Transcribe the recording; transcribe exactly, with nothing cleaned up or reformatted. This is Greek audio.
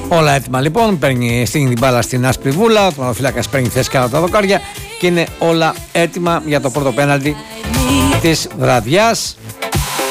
Όλα έτοιμα λοιπόν, παίρνει στην την μπάλα στην άσπρη βούλα, ο τερματοφύλακας παίρνει θέση κάτω από τα δοκάρια και είναι όλα έτοιμα για το πρώτο πέναλτι της βραδιάς.